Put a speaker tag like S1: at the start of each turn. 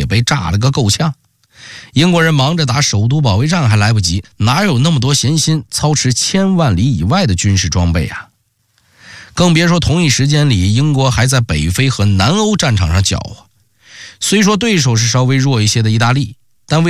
S1: 被炸了个够呛。英国人忙着打首都保卫战还来不及，哪有那么多闲心操持1000万里以外的军事装备啊？更别说同一时间里，英国还在北非和南欧战场上搅和。虽说对手是稍微弱一些的意大利，